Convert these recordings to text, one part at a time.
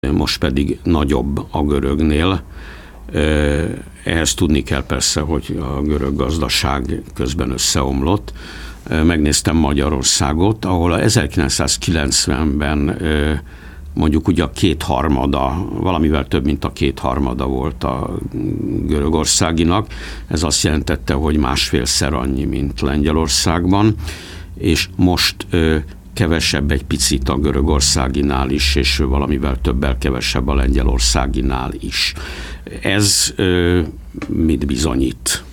most pedig nagyobb a görögnél. Ehhez tudni kell persze, hogy a görög gazdaság közben összeomlott. Megnéztem Magyarországot, ahol 1990-ben mondjuk ugye a kétharmada, valamivel több, mint a kétharmada volt a görögországinak. Ez azt jelentette, hogy másfélszer annyi, mint Lengyelországban, és most kevesebb egy picit a görögországinál is, és valamivel többel kevesebb a lengyelországinál is. Ez mit bizonyít?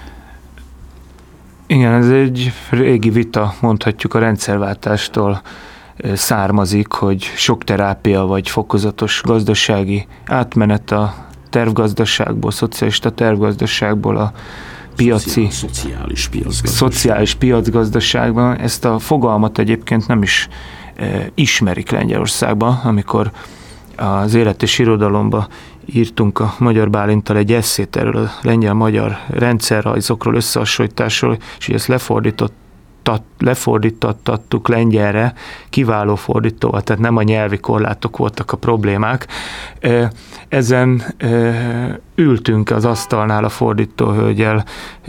Igen, ez egy régi vita, mondhatjuk a rendszerváltástól származik, hogy sok terápia vagy fokozatos gazdasági átmenet a tervgazdaságból, szocialista tervgazdaságból a piaci, szociális piacgazdaságban. Ezt a fogalmat egyébként nem is ismerik Lengyelországban, amikor az Élet és Irodalomba írtunk a Magyar Bálinttal egy esszét erről a lengyel-magyar rendszerrajzokról, összehasonlításról, és ezt lefordítottattuk lengyelre, kiváló fordítóval, tehát nem a nyelvi korlátok voltak a problémák. Ezen ültünk az asztalnál a fordítóhölgyel,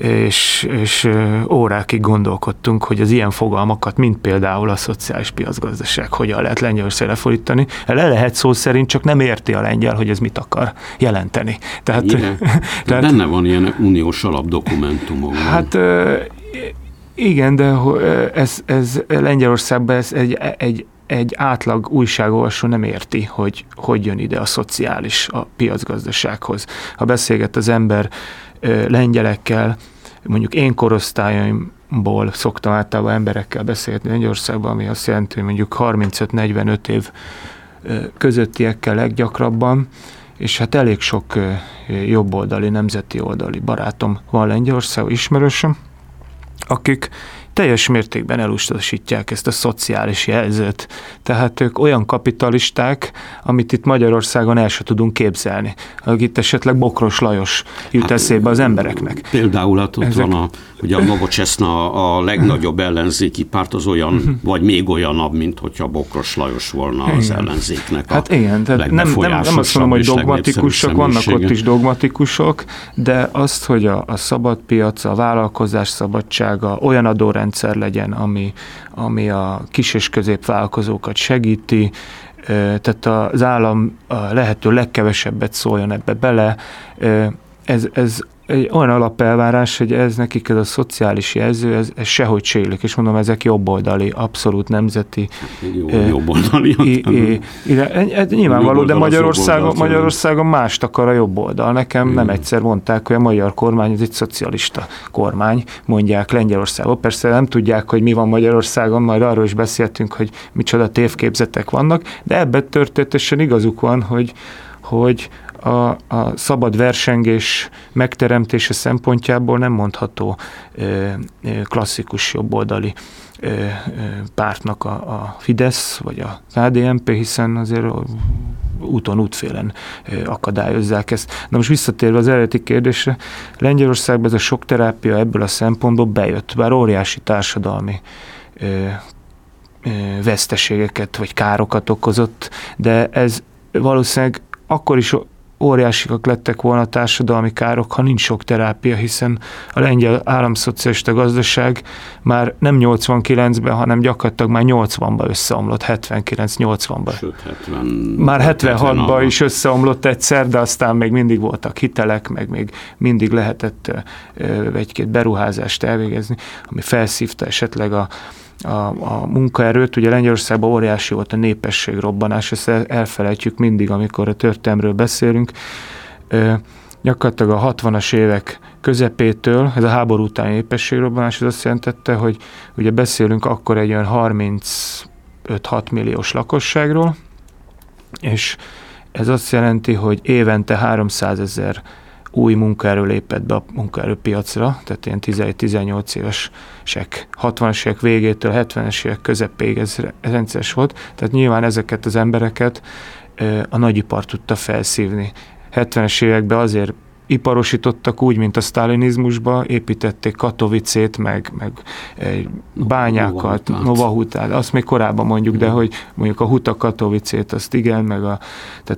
és órákig gondolkodtunk, hogy az ilyen fogalmakat, mint például a szociális piacgazdaság, hogyan lehet lengyelországra lefordítani. Le lehet szó szerint, csak nem érti a lengyel, hogy ez mit akar jelenteni. Tehát benne van ilyen uniós alapdokumentumokban. Hát igen, de ez Lengyelországban egy átlag újságolvasó nem érti, hogy jön ide a szociális a piacgazdasághoz. Ha beszélget az ember lengyelekkel, mondjuk én korosztályomból szoktam általában emberekkel beszélgetni Lengyelországban, ami azt jelenti, hogy mondjuk 35-45 év közöttiekkel leggyakrabban, és hát elég sok jobboldali, nemzeti oldali barátom van Lengyelországban, ismerősöm, akik teljes mértékben elutasítják ezt a szociális jelzőt. Tehát ők olyan kapitalisták, amit itt Magyarországon el se tudunk képzelni. Itt esetleg Bokros Lajos jut eszébe az embereknek. Például ott van ugye a Nowoczesna, a legnagyobb ellenzéki párt, az olyan, vagy még olyanabb, mint hogyha Bokros Lajos volna az ellenzéknek a nem azt mondom, hogy dogmatikusak, vannak ott is dogmatikusok, de azt, hogy a szabad piac, a vállalkozás szabadsága, olyan adórendszer legyen, ami a kis- és középvállalkozókat segíti, tehát az állam a lehető legkevesebbet szóljon ebbe bele. Ez egy olyan alapelvárás, hogy ez nekik ez a szociális jelző, ez sehogy sérülik, és mondom, ezek jobboldali, abszolút nemzeti. Jobboldali. Nyilvánvaló, de Magyarországon mást akar a jobboldal. Nekem nem egyszer mondták, hogy a magyar kormány ez egy szocialista kormány, mondják Lengyelországban. Persze nem tudják, hogy mi van Magyarországon, majd arról is beszéltünk, hogy micsoda tévképzetek vannak, de ebben történetesen igazuk van, hogy a szabad versengés megteremtése szempontjából nem mondható klasszikus jobboldali pártnak a Fidesz vagy a KDNP, hiszen azért úton, útfélen akadályozzák ezt. Na most visszatérve az eredeti kérdésre, Lengyelországban ez a sok terápia ebből a szempontból bejött, bár óriási társadalmi veszteségeket vagy károkat okozott, de ez valószínűleg akkor is óriásikak lettek volna a társadalmi károk, ha nincs sok terápia, hiszen a lengyel államszocialista gazdaság már nem 89-ben, hanem gyakorlatilag már 80-ban összeomlott, 79-80-ban. Sőt, már 76-ban is összeomlott egyszer, de aztán még mindig voltak hitelek, meg még mindig lehetett egy-két beruházást elvégezni, ami felszívta esetleg a munkaerőt. Ugye Lengyelországban óriási volt a népességrobbanás, ezt elfelejtjük mindig, amikor a történelmről beszélünk. Gyakorlatilag a 60-as évek közepétől, ez a háború utáni népességrobbanás, ez azt jelentette, hogy ugye beszélünk akkor egy olyan 35-6 milliós lakosságról, és ez azt jelenti, hogy évente 300 000 új munkaerő lépett be a munkaerőpiacra, tehát ilyen 17-18 évesek, 60-as évek végétől 70-es évek közepéig ez rendszeres volt, tehát nyilván ezeket az embereket a nagyipar tudta felszívni. 70-es években azért iparosítottak úgy, mint a sztálinizmusba, építették Katowicét, meg bányákat, Nova Hutát, azt még korábban mondjuk, de hogy mondjuk a Huta Katowicét, azt igen, tehát